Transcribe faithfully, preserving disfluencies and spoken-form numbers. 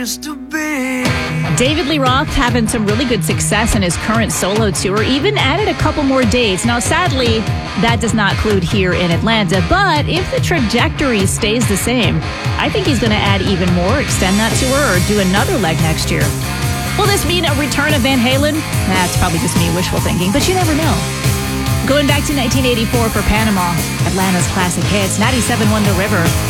David Lee Roth having some really good success in his current solo tour, even added a couple more dates. Now, sadly, that does not include here in Atlanta, but if the trajectory stays the same, I think he's going to add even more, extend that tour, or do another leg next year. Will this mean a return of Van Halen? That's probably just me wishful thinking, but you never know. Going back to nineteen eighty-four for Panama, Atlanta's classic hits, ninety-seven point one The River.